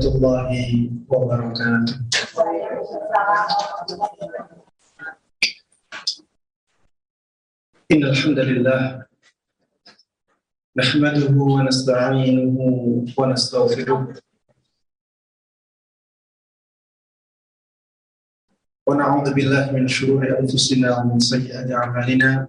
warahmatullahi wabarakatuh. Innal hamdalillah nahmaduhu wa nasta'inuhu wa nastaghfiruh wa na'udzu billahi min shururi anfusina wa min sayyiati a'malina.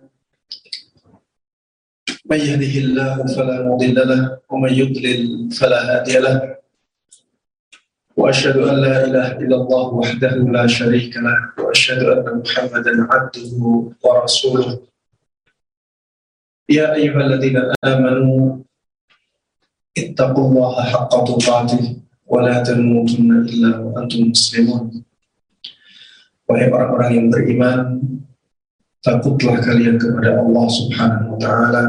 Man yahdihillahu fala mudilla lahu wa man yudlil fala hadiya lahu. Wa asyhadu an la ilaha illallah wahdahu la syarika lahu wa asyhadu anna Muhammadan 'abduhu wa rasuluh. Ya ayyuhalladzina amanu ittaqullaha haqqa tuqatih wa la tamutunna illa wa antum muslimun. Wahai orang-orang yang beriman, takutlah kalian kepada Allah Subhanahu wa taala.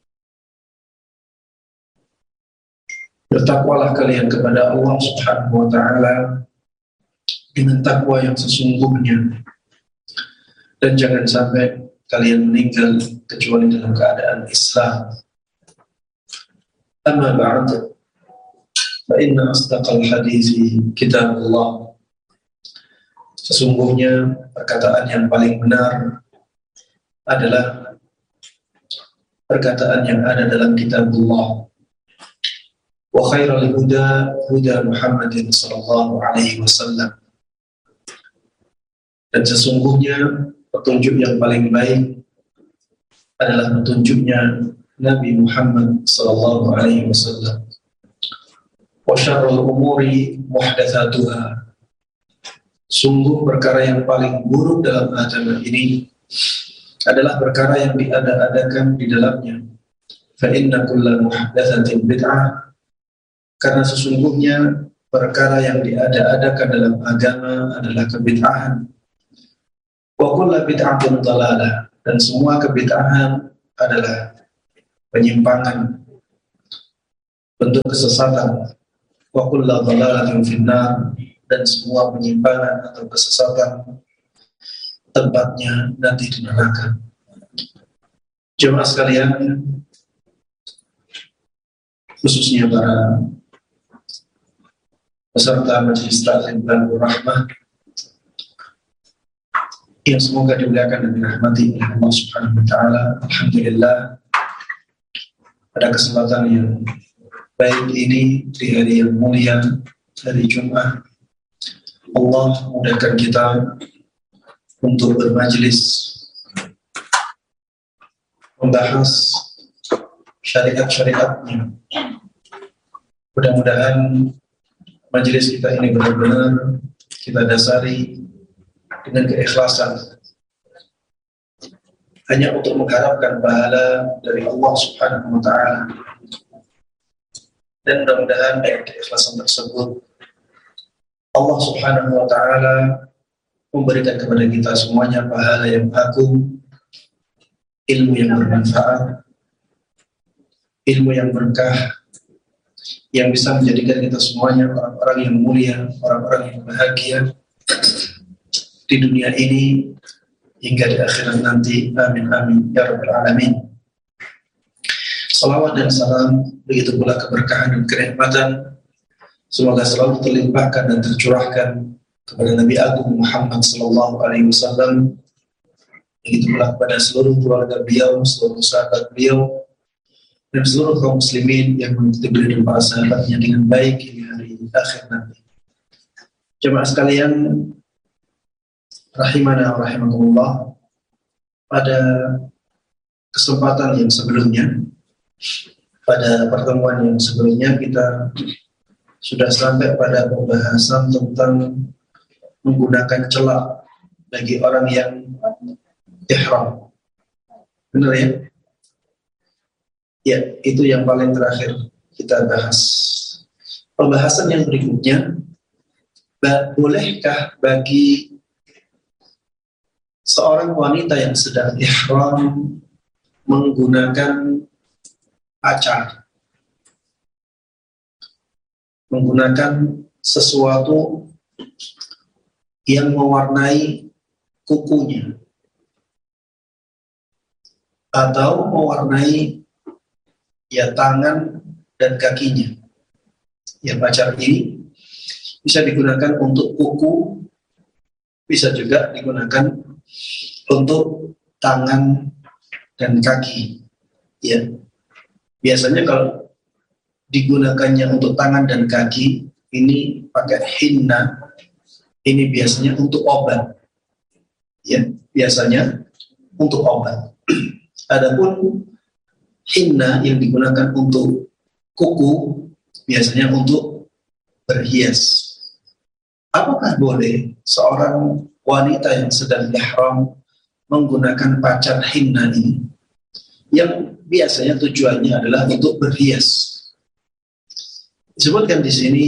Bertakwalah kalian kepada Allah Subhanahu wa taala dengan takwa yang sesungguhnya. Dan jangan sampai kalian meninggal kecuali dalam keadaan Islam. Amma ba'd, fa inna asdaqal hadithi kitabullah. Sesungguhnya perkataan yang paling benar adalah perkataan yang ada dalam kitabullah. Wa khairal huda huda Muhammadin sallallahu alaihi wasallam. Dan sesungguhnya petunjuk yang paling baik adalah petunjuknya Nabi Muhammad sallallahu alaihi wasallam. Wa syarrul umuri muhdatsatuha. Sungguh perkara yang paling buruk dalam agama ini adalah perkara yang diada-adakan di dalamnya. Fa inna kulla muhdatsatin bid'ah. Karena sesungguhnya perkara yang diada-adakan dalam agama adalah kebid'ahan. Wa kullu bid'atin dhalalah, dan semua kebid'ahan adalah penyimpangan, bentuk kesesatan. Wa kullu dhalalatin finnar, dan semua penyimpangan atau kesesatan tempatnya nanti di neraka. Jemaah sekalian, khususnya para peserta Majelis Taklim Balur Rahmah yang semoga dimuliakan dan dirahmati oleh Allah Subhanahu wa taala. Alhamdulillah, pada kesempatan yang baik ini di hari yang mulia, hari Jumat, Allah mudahkan kita untuk bermajlis membahas syariat-syariatnya. Mudah-mudahan majelis kita ini benar-benar kita dasari dengan keikhlasan, hanya untuk mengharapkan pahala dari Allah Subhanahu wa taala. Dan mudah-mudahan dengan keikhlasan tersebut Allah Subhanahu wa taala memberikan kepada kita semuanya pahala yang agung, ilmu yang bermanfaat, ilmu yang berkah, yang bisa menjadikan kita semuanya orang-orang yang mulia, orang-orang yang bahagia di dunia ini hingga di akhirat nanti. Amin amin ya rabbal alamin. Salawat dan salam, begitu pula keberkahan dan kenikmatan, semoga selalu terlimpahkan dan tercurahkan kepada Nabi Agung Muhammad sallallahu alaihi wasallam, begitu pula kepada seluruh keluarga beliau, seluruh sahabat beliau, dan seluruh kaum muslimin yang mengikuti beliau dan para sahabatnya dengan baik hingga hari akhir nanti. Jemaah sekalian rahimana wa rahimakumullah, pada kesempatan yang sebelumnya, pada pertemuan yang sebelumnya, kita sudah sampai pada pembahasan tentang menggunakan celak bagi orang yang ihram. Benar ya? Ya, itu yang paling terakhir kita bahas. Pembahasan yang berikutnya, bolehkah bagi seorang wanita yang sedang ihram menggunakan pacar, menggunakan sesuatu yang mewarnai kukunya atau mewarnai tangan dan kakinya. Ya, pacar ini bisa digunakan untuk kuku, bisa juga digunakan untuk tangan dan kaki. Ya, biasanya kalau digunakannya untuk tangan dan kaki, ini pakai hinna. Ini biasanya untuk obat. Ya, biasanya untuk obat. Adapun hinna yang digunakan untuk kuku biasanya untuk berhias. Apakah boleh seorang wanita yang sedang ihram menggunakan pacar hinna ini? Yang biasanya tujuannya adalah untuk berhias. Disebutkan di sini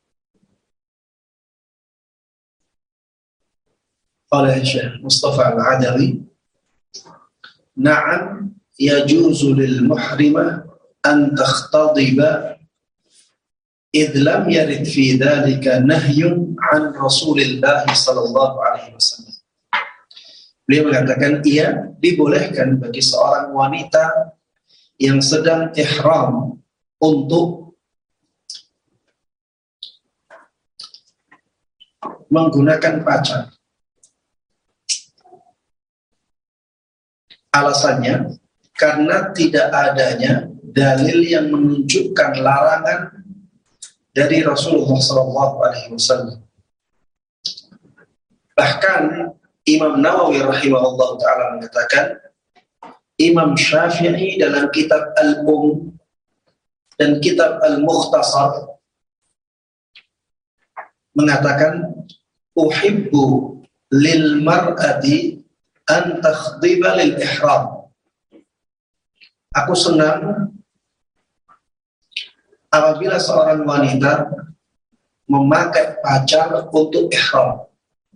oleh Syekh Mustafa Al-Adawi, "Na'am yajuzu lil muhrimah an takhtadiba idh lam yarid fi dhalika nahyun an Rasulillah sallallahu alaihi wasallam." Beliau mengatakan, iya, dibolehkan bagi seorang wanita yang sedang ihram untuk menggunakan pacar. Alasannya karena tidak adanya dalil yang menunjukkan larangan dari Rasulullah SAW. Bahkan Imam Nawawi rahimahullah ta'ala mengatakan, Imam Syafi'i dalam kitab dan kitab Al-Mukhtasar mengatakan, uhibbu lil mar'ati an takhdiba lil ihram. Aku senang apabila seorang wanita memakai pacar untuk ihram.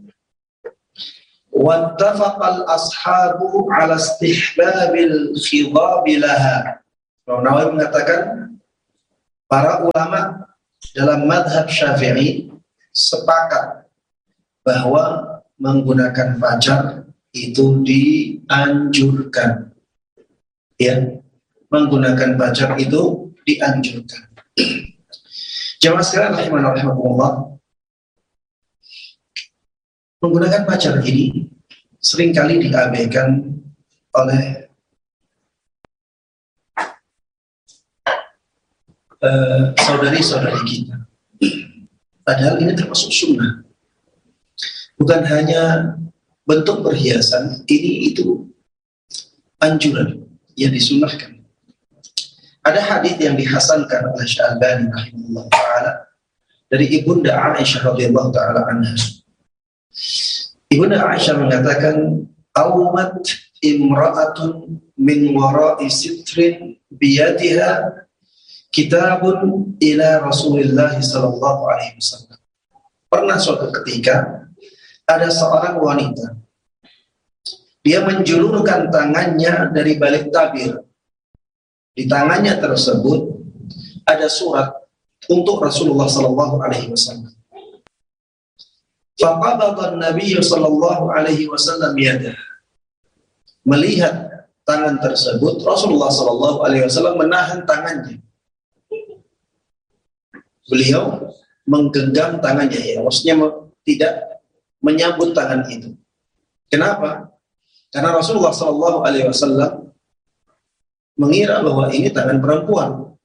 Wattafaqal ashabu ala istihbabil khidab laha. Nawawi mengatakan para ulama dalam madhab Syafi'i sepakat bahwa menggunakan pacar itu dianjurkan. Ya, menggunakan pacar itu dianjurkan. Jamaah sekalian rahimanallah, menggunakan pacar ini seringkali diabaikan oleh saudari-saudari kita. Padahal ini termasuk sunnah. Bukan hanya bentuk perhiasan, ini itu anjuran yang disunnahkan. Ada hadis yang dihasankan oleh Syalbani rahimahullah ta'ala dari Ibunda Aisyah radhiyallahu ta'ala anha. Ibunda Aisyah mengatakan, awmat imra'atun min wara'i sitrin biyadiha kitabun ila Rasulullah sallallahu alaihi wasallam. Pernah suatu ketika ada seorang wanita, dia menjulurkan tangannya dari balik tabir. Di tangannya tersebut ada surat untuk Rasulullah sallallahu alaihi wasallam. Faqabada an-nabiy sallallahu alaihi wasallam yadah. Melihat tangan tersebut, Rasulullah sallallahu alaihi wasallam menahan tangannya. Beliau menggenggam tangannya, ya, maksudnya tidak menyambut tangan itu. Kenapa? Karena Rasulullah sallallahu alaihi wasallam mengira bahwa ini tangan perempuan.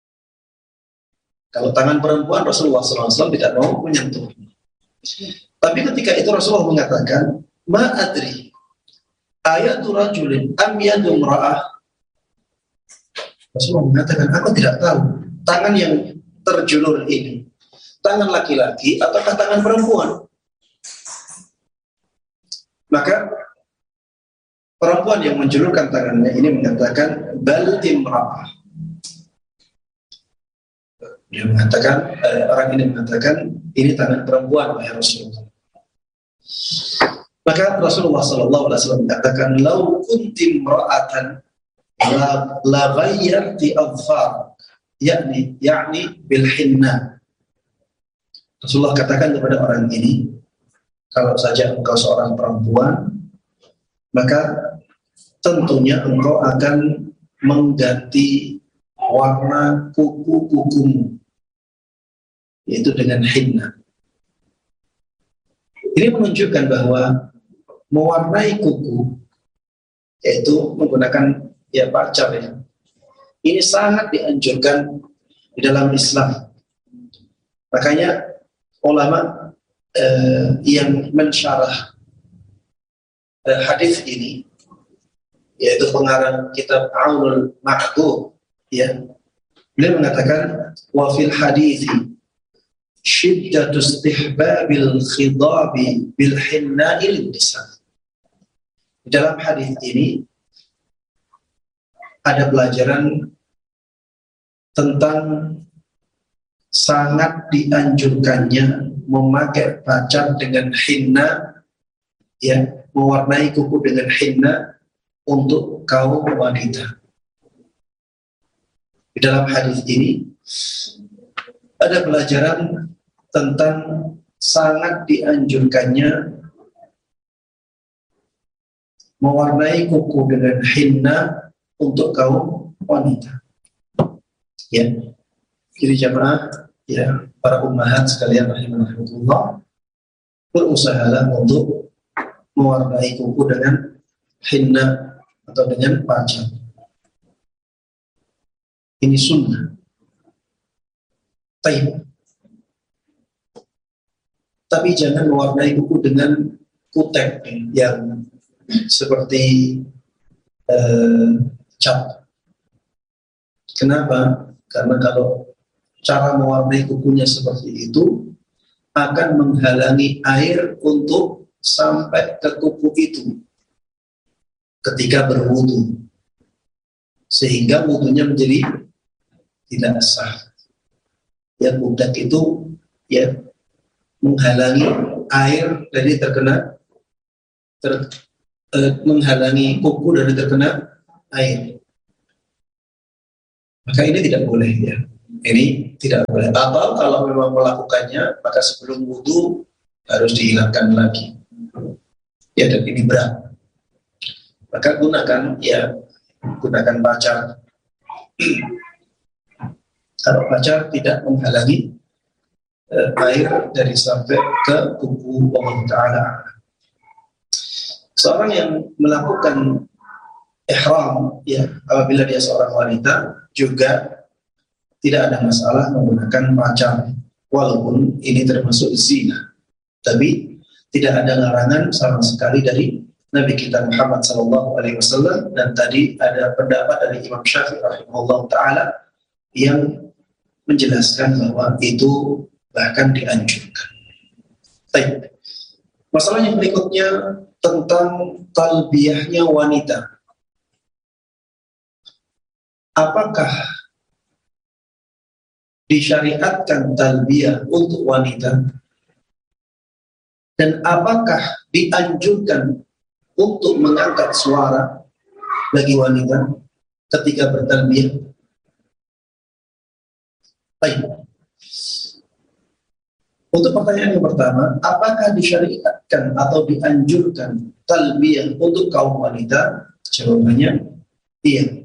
Kalau tangan perempuan, Rasulullah sallallahu alaihi wasallam tidak mau menyentuh. Tapi ketika itu Rasulullah mengatakan, ma adri ayatu rajulin am yadu imra'ah. Rasulullah mengatakan, aku tidak tahu tangan yang terjulur ini tangan laki-laki ataukah tangan perempuan. Maka perempuan yang menjulurkan tangannya ini mengatakan bal imra'ah. Dia mengatakan, orang ini mengatakan, ini tangan perempuan, wahai Rasulullah. Maka Rasulullah sallallahu alaihi wasallam mengatakan, "Lau kunti imra'atan la ghayyarti adfar." yakni bil hinna. Rasulullah katakan kepada orang ini, kalau saja engkau seorang perempuan, maka tentunya engkau akan mengganti warna kuku-kukumu, yaitu dengan hinna. Ini menunjukkan bahwa mewarnai kuku, yaitu menggunakan pacar ya, ini sangat dianjurkan di dalam Islam. Makanya ulama yang mensyarah hadis ini, yaitu pengarang kitab Aunul Ma'bud, ya, beliau mengatakan wa fil hadithi syiddatu istihbabil khidabi bil hinna'il nisa. Dalam hadis ini ada pelajaran tentang sangat dianjurkannya memakai pacar dengan hinna, ya, mewarnai kuku dengan hinna untuk kaum wanita. Di dalam hadis ini ada pelajaran tentang sangat dianjurkannya mewarnai kuku dengan hinna untuk kaum wanita. Ya, jadi jamaah, ya, para ummahat sekalian rahimakumullah, berusahalah untuk mewarnai kuku dengan hinna atau dengan pacar. Ini sunnah. Tapi jangan mewarnai kuku dengan kutek yang seperti cat. Kenapa? Karena kalau cara mewarnai kukunya seperti itu akan menghalangi air untuk sampai ke kuku itu ketika berwudu, sehingga wudunya menjadi tidak sah. Ya, budak itu ya menghalangi air dari menghalangi kuku dari terkena air. Maka ini tidak boleh, ya. Ini tidak boleh. Atau kalau memang melakukannya, maka sebelum wudu harus dihilangkan lagi. Ya, dan ini berat. Maka gunakan pacar. Kalau pacar tidak menghalangi air dari sampai ke kuku Allah Ta'ala. Seorang yang melakukan ihram, ya, apabila dia seorang wanita, juga tidak ada masalah menggunakan pacar, walaupun ini termasuk zina. Tapi tidak ada larangan sama sekali dari Nabi kita Muhammad SAW, dan tadi ada pendapat dari Imam Syafi'i rahimahullah ta'ala yang menjelaskan bahwa itu bahkan dianjurkan. Baik. Masalah yang berikutnya tentang talbiyahnya wanita. Apakah disyariatkan talbiyah untuk wanita? Dan apakah dianjurkan untuk mengangkat suara bagi wanita ketika bertalbiyah? Baik. Untuk pertanyaan yang pertama, apakah disyariatkan atau dianjurkan talbiyah untuk kaum wanita? Jawabannya iya.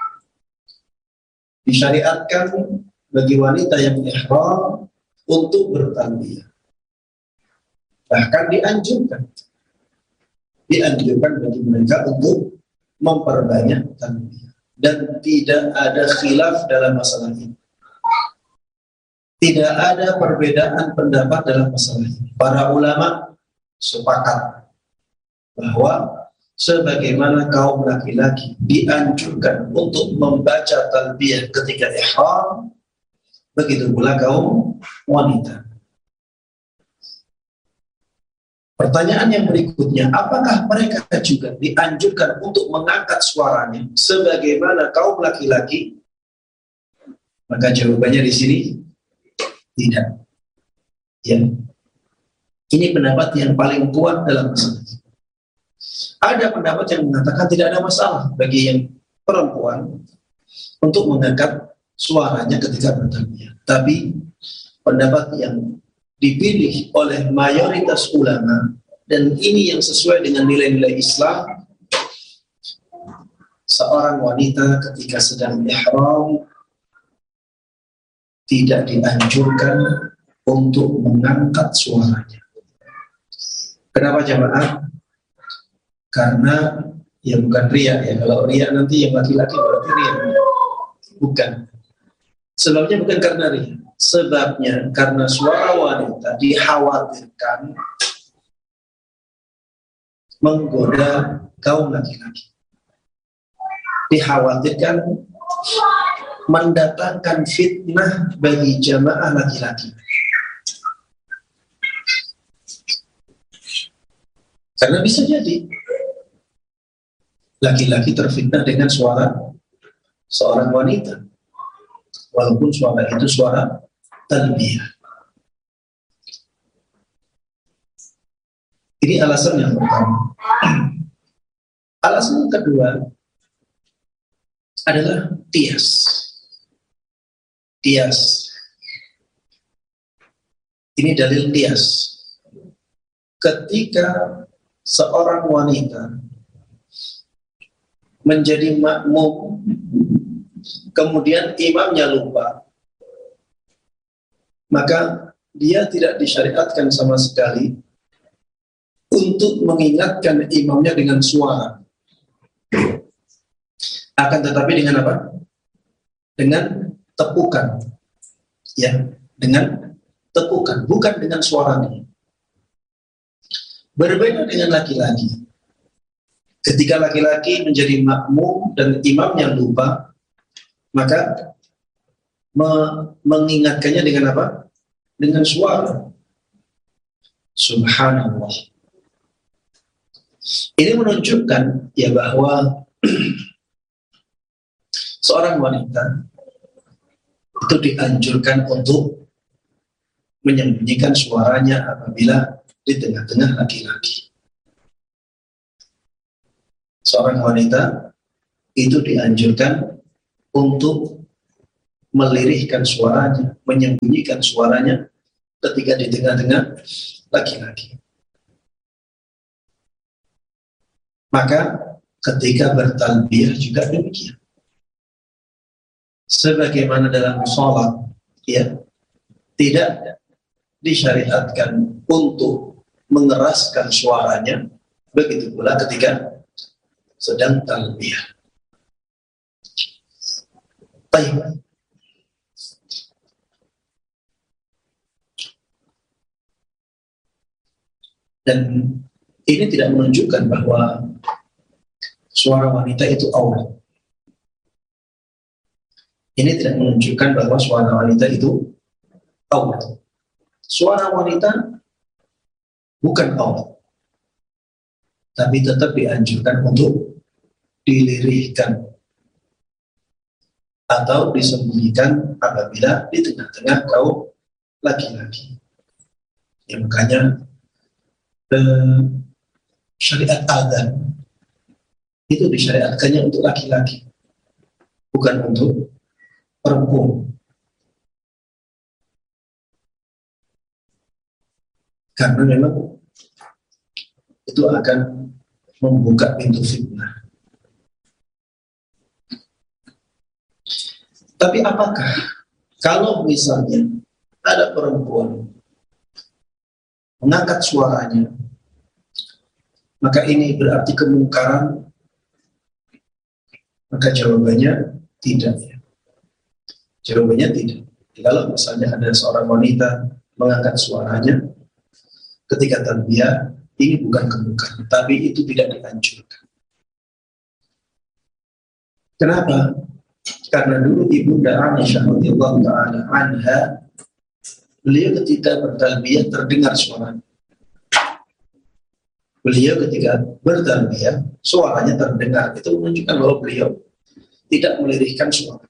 Disyariatkan bagi wanita yang ihram untuk bertalbiyah. Bahkan dianjurkan bagi mereka untuk memperbanyak talbiyah. Dan tidak ada khilaf dalam masalah ini. Tidak ada perbedaan pendapat dalam masalah ini. Para ulama sepakat bahwa sebagaimana kaum laki-laki dianjurkan untuk membaca talbiyah ketika ihram, begitu pula kaum wanita. Pertanyaan yang berikutnya, apakah mereka juga dianjurkan untuk mengangkat suaranya sebagaimana kaum laki-laki? Maka jawabannya di sini tidak. Ya. Ini pendapat yang paling kuat dalam masalah ini. Ada pendapat yang mengatakan tidak ada masalah bagi yang perempuan untuk mengangkat suaranya ketika bertalbiyah. Tapi pendapat yang dipilih oleh mayoritas ulama, dan ini yang sesuai dengan nilai-nilai Islam, seorang wanita ketika sedang ihram tidak dianjurkan untuk mengangkat suaranya. Kenapa jamaah? Karena ya bukan riya ya. Kalau riya nanti yang laki-laki berarti riya. Bukan. Sebabnya bukan karena riya. Sebabnya karena suara wanita dikhawatirkan menggoda kaum laki-laki. Dikhawatirkan mendatangkan fitnah bagi jamaah laki-laki. Karena bisa jadi laki-laki terfitnah dengan suara seorang wanita, walaupun suara itu suara talbiyah. Ini alasan yang pertama. Alasan yang kedua adalah tias. Ini dalil tias. Ketika seorang wanita menjadi makmum, kemudian imamnya lupa, maka dia tidak disyariatkan sama sekali untuk mengingatkan imamnya dengan suara. Akan tetapi dengan apa? Dengan tepukan. Ya, dengan tepukan, bukan dengan suaranya. Berbeda dengan laki-laki. Ketika laki-laki menjadi makmum dan imamnya lupa, maka mengingatkannya dengan apa? Dengan suara. Subhanallah. Ini menunjukkan ya bahwa seorang wanita itu dianjurkan untuk menyembunyikan suaranya apabila di tengah-tengah laki-laki. Seorang wanita itu dianjurkan untuk melirihkan suaranya, menyembunyikan suaranya ketika di tengah-tengah laki-laki. Maka ketika bertalbiyah juga demikian. Sebagaimana dalam sholat, ya, tidak disyariatkan untuk mengeraskan suaranya, begitu pula ketika sedang talbiyah. Baik. Dan ini tidak menunjukkan bahwa suara wanita itu aurat. Ini tidak menunjukkan bahwa suara wanita itu aurat. Suara wanita bukan aurat, tapi tetap dianjurkan untuk dilirihkan atau disembunyikan apabila di tengah-tengah kaum laki-laki. Ya, makanya syariat adzan itu disyariatkannya untuk laki-laki, bukan untuk perempuan. Karena memang itu akan membuka pintu fitnah. Tapi apakah kalau misalnya ada perempuan mengangkat suaranya, maka ini berarti kemungkaran? Maka jawabannya tidak. Jawabannya tidak. Kalau misalnya ada seorang wanita mengangkat suaranya ketika talbiyah, ini bukan kemungkaran, tapi itu tidak dianjurkan. Kenapa? Karena dulu Ibunda Aisyah radhiyallahu ta'ala anha, beliau ketika bertalbiyah terdengar suara. Beliau ketika bertalbiyah suaranya terdengar. Itu menunjukkan bahwa beliau tidak melirihkan suara.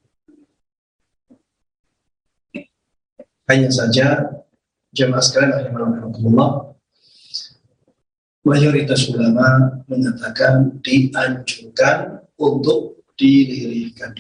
Hanya saja jemaah sekalian rahimakumullah, mayoritas ulama mengatakan dianjurkan untuk dilirihkan.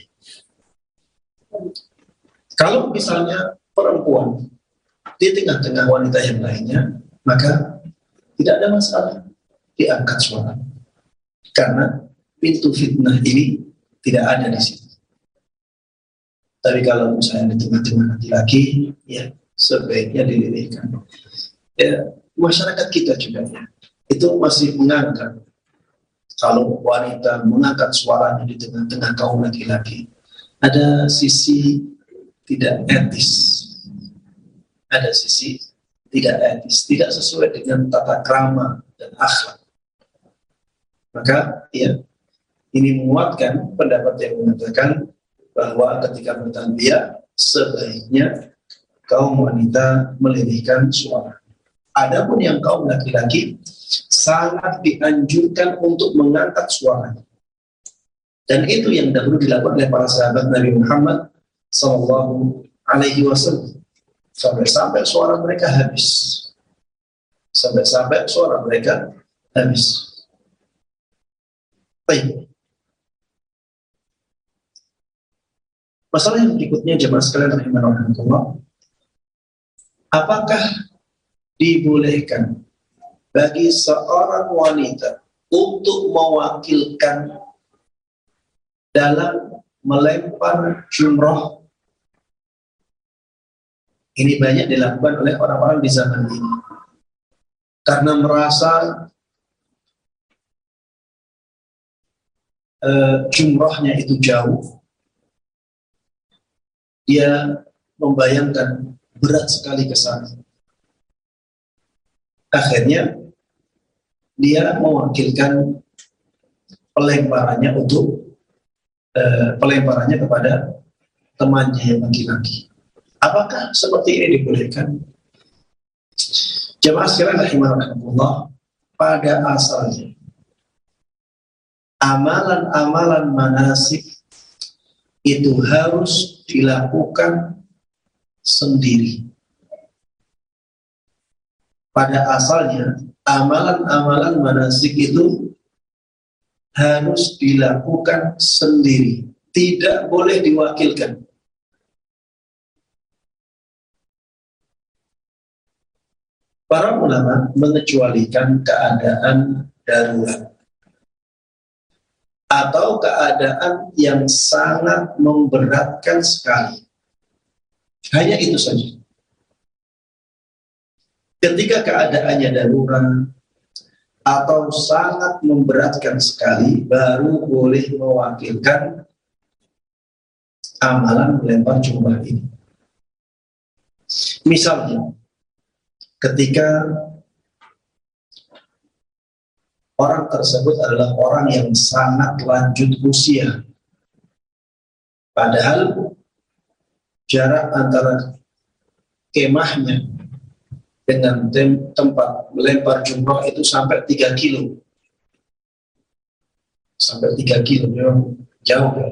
Kalau misalnya perempuan di tengah-tengah wanita yang lainnya, maka tidak ada masalah diangkat suara, karena pintu fitnah ini tidak ada di situ. Tapi kalau misalnya di tengah-tengah laki-laki, ya sebaiknya dilirihkan. Ya, masyarakat kita juga ya, itu masih menganggap kalau wanita mengangkat suaranya di tengah-tengah kaum laki-laki, ada sisi tidak etis. Ada sisi tidak etis, tidak sesuai dengan tata krama dan akhlak. Maka ya, ini menguatkan pendapat yang mengatakan bahwa ketika bertarbiyah sebaiknya kaum wanita melirihkan suara. Adapun yang kaum laki-laki sangat dianjurkan untuk mengangkat suara. Dan itu yang dahulu dilakukan oleh para sahabat Nabi Muhammad Sallallahu Alaihi Wasallam sampai-sampai suara mereka habis. Sampai-sampai suara mereka habis. Baik. Masalah yang berikutnya jemaah sekalian rahimanallah, apakah dibolehkan bagi seorang wanita untuk mewakilkan dalam melempar jumroh? Ini banyak dilakukan oleh orang-orang di zaman ini karena merasa jumrohnya itu jauh. Dia membayangkan berat sekali ke sana. Akhirnya dia mewakilkan pelemparannya untuk pelemparannya kepada temannya yang laki-laki. Apakah seperti ini dibolehkan? Jemaah sekalian rahimakumullah, pada asalnya amalan-amalan manasik itu harus dilakukan sendiri. Pada asalnya, amalan-amalan manasik itu harus dilakukan sendiri, tidak boleh diwakilkan. Para ulama mengecualikan keadaan darurat atau keadaan yang sangat memberatkan sekali. Hanya itu saja. Ketika keadaannya darurat atau sangat memberatkan sekali, baru boleh mewakilkan amalan melempar jumrah ini. Misalnya, ketika orang tersebut adalah orang yang sangat lanjut usia, padahal jarak antara kemahnya dengan tempat melempar jumrah itu sampai 3 kilo. Sampai 3 kilo, memang jauh ya.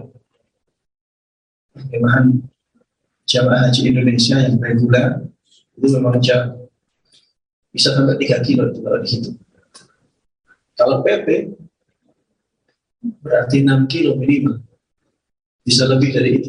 Kemahan jamaah haji Indonesia yang reguler itu memang jauh. Bisa sampai 3 kilo itu kalau dihitung. Kalau PP berarti 6 kilo minimal. Bisa lebih dari itu.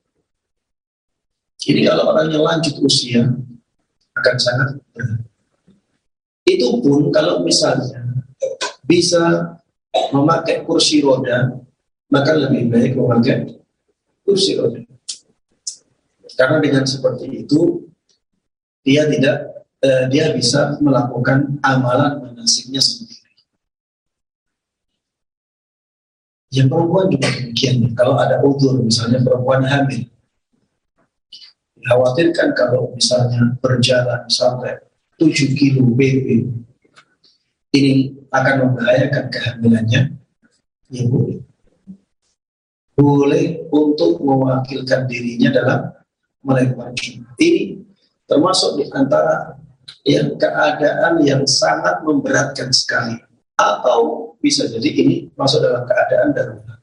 Ini kalau orangnya lanjut usia akan sangat berat. Itu pun kalau misalnya bisa memakai kursi roda, maka lebih baik memakai kursi roda. Karena dengan seperti itu dia bisa melakukan amalan manasiknya sendiri. Yang perempuan juga demikian. Kalau ada udzur, misalnya perempuan hamil, dikhawatirkan kalau misalnya berjalan sampai 7 kilo BP, ini akan membahayakan kehamilannya. Ya boleh. Boleh untuk mewakilkan dirinya dalam melempar jumrah. Ini termasuk di antara yang keadaan yang sangat memberatkan sekali. Atau bisa jadi ini masuk dalam keadaan darurat.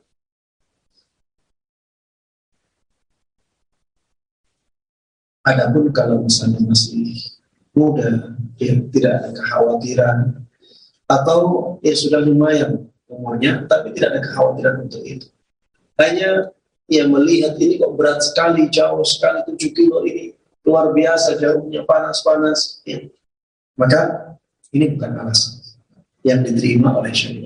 Adapun kalau misalnya masih muda, ya tidak ada kekhawatiran, atau ya sudah lumayan umurnya, tapi tidak ada kekhawatiran untuk itu. Hanya ya melihat ini kok berat sekali, jauh sekali, 7 kilo ini luar biasa jauhnya, panas-panas, ya. Maka ini bukan alasan yang diterima oleh syariat.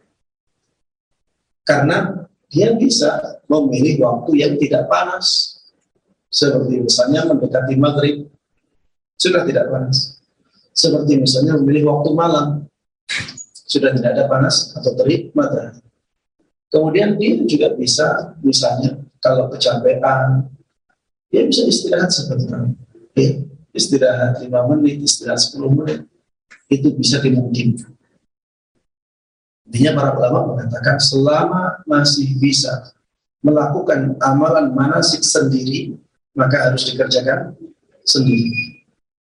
Karena dia bisa memilih waktu yang tidak panas. Seperti misalnya mendekati maghrib, sudah tidak panas. Seperti misalnya memilih waktu malam, sudah tidak ada panas atau terik matahari. Kemudian dia juga bisa, misalnya kalau kecapean, dia bisa istirahat sebentar. Ya, istirahat 5 menit, istirahat 10 menit, itu bisa dimungkinkan. Intinya para ulama mengatakan selama masih bisa melakukan amalan manasik sendiri, maka harus dikerjakan sendiri.